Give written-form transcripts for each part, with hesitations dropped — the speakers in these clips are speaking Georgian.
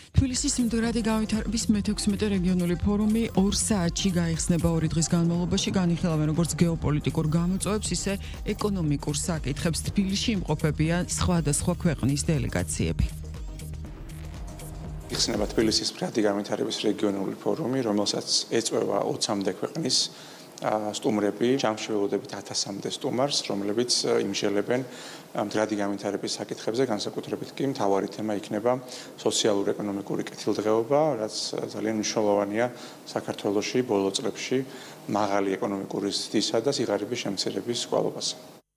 თბილისის მდგრადი განვითარების მე-16 რეგიონული ფორუმი 2 საათში გაიხსნება 2 დღის განმავლობაში. განიხილავენ როგორც გეოპოლიტიკურ გამოწვევებს, ისე ეკონომიკურ საკითხებს. თბილისში იმყოფებიან სხვადასხვა ქვეყნის დელეგაციები. იხსნება თბილისის მდგრადი განვითარების რეგიონული ფორუმი, რომელსაც ეწვევა 20-მდე ქვეყნის სტუმრები, ჯამშველოდებით 1000-მდე სტუმარს, რომლებიც იმსჯელებენ მდგრადი განვითარების საკითხებზე, განსაკუთრებით კი მთავარი თემა იქნება სოციალურ-ეკონომიკური კეთილდღეობა, რაც ძალიან მნიშვნელოვანია საქართველოში ბოლო წლებში მაღალი ეკონომიკური ზრდისა და სიღარიბის შემცირების კვალობაზე.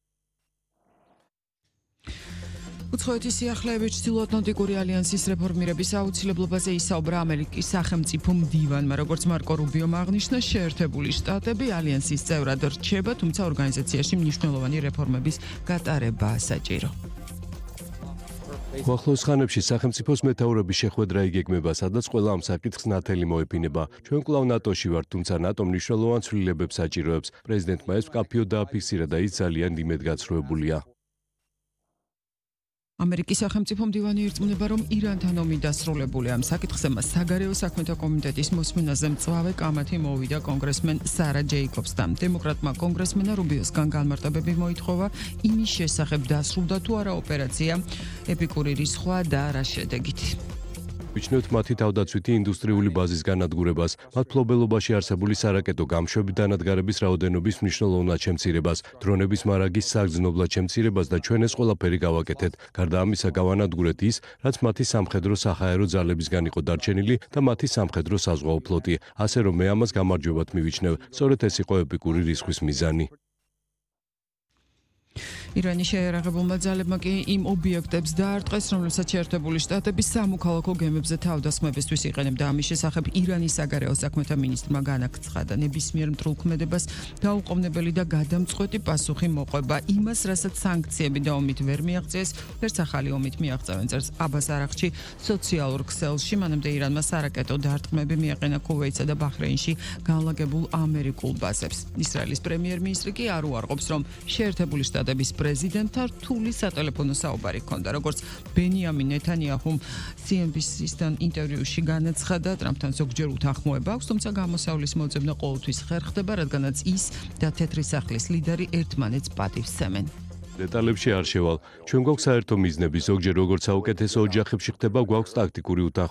უცხოეთის სიახლეების ჩრდილოატლანტიკური ალიანსის რეფორმირების აუცილებლობაზე ისაუბრა ამერიკის სახელმწიფო მდივანმა, როგორც მარკო რუბიომ აღნიშნა, შეერთებული შტატები ალიანსის წევრად რჩება, თუმცა ორგანიზაციაში მნიშვნელოვანი რეფორმების გატარებაა საჭირო. უახლოეს ხანებში სახელმწიფოს მეთაურების შეხვედრა იგეგმება, სადაც ყველა ამ საკითხს ნათელი მოეფინება. ჩვენ კვლავ ნატოში ვართ, თუმცა ნატომ მნიშვნელოვან ცვლილებებს საჭიროებს. პრეზიდენტმა ეს მკაფიოდ დააფიქსირა და ის ძალიან იმედგაცრუებულია. ამერიკის სახელმწიფო მდივანი ირწმუნება, რომ ირანთან ომი დასრულებულია. ამ საკითხზე მას საგარეო საქმეთა კომიტეტის მოსმენაზე მწვავე კამათი მოვიდა კონგრესმენ სარა ჯეიკობსთან. დემოკრატმა კონგრესმენა რუბიოსგან განმარტებები მოითხოვა იმის შესახებ, დასრულდა თუ არა ოპერაცია ეპიკური რისხვა და რა შედეგით. ვიჩნევთ მათი თავდაცვითი ინდუსტრიული ბაზის განადგურებას, მათ მფლობელობაში არსებული სარაკეტო გამშვები დანადგარების რაოდენობის მნიშვნელოვნად შემცირებას, დრონების მარაგის საგრძნობლად შემცირებას და ჩვენ ეს ყველაფერი გავაკეთეთ. გარდა ამისა, გავანადგურეთ ის, რაც მათი სამხედრო საჰაერო ძალებისგან იყო დარჩენილი და მათი სამხედრო საზღვაო ფლოტი. ასე რომ მე ამას გამარჯვებად მივიჩნევ. სწორედ ეს იყო ეპიკური რისხვის მიზანი. ირანის შეერაღებულმა ძალებმა კი იმ ობიექტებს დაარტყეს, რომლებსაც შეერთებული შტატები სამოქალაქო გემებზე თავდასხმებისთვის იყენებდა. ამის შესახებ ირანის საგარეო საქმეთა მინისტრმა განაცხადა, ნებისმიერ მტრულ ქმედებას დაუყოვნებელი და გადამწყვეტი პასუხი მოყვება. იმას, რასაც სანქციები და ომით ვერ მიაღწიეს, ვერც ახალი ომით მიაღწევენ, წერს აბას არაღჩი სოციალურ ქსელში. მანამდე ირანმა სარაკეტო დარტყმები მიაყენა ქუვეითსა და ბაჰრეინში განლაგებულ ამერიკულ ბაზებს. ისრაელის პრემიერ-მინისტრი კი არ უარყოფს, რომ შეერთებული შტატების პრეზიდენტთან რთული სატელეფონო საუბარი ჰქონდა. როგორც ბენიამინ ნეთანიაჰუმ CNBC-სთან ინტერვიუში განაცხადა, ტრამპთან ზოგჯერ უთანხმოება აქვს, თუმცა გამოსავლის მოძებნა ყოველთვის ხერხდება, რადგანაც ის და თეთრი სახლის ლიდერი ერთმანეთს პატივს სცემენ. დეტალებში არ შევალ. ჩვენ გვაქვს საერთო მიზნები, ზოგჯერ როგორც საუკეთესო ოჯახებში ხდება, გვაქვს ტაქტიკური უთანხმოება.